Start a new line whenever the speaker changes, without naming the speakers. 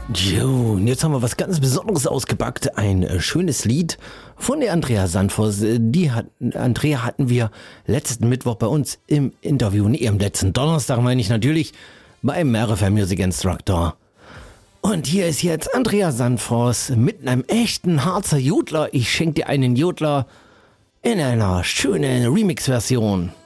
Jo, und jetzt haben wir was ganz Besonderes ausgepackt. Ein schönes Lied von der Andrea Sandvoss. Andrea hatten wir letzten Mittwoch bei uns im Interview, am letzten Donnerstag meine ich natürlich, beim RFM Music Instructor. Und hier ist jetzt Andrea Sandvoss mit einem echten Harzer Jodler. Ich schenke dir einen Jodler in einer schönen Remix-Version.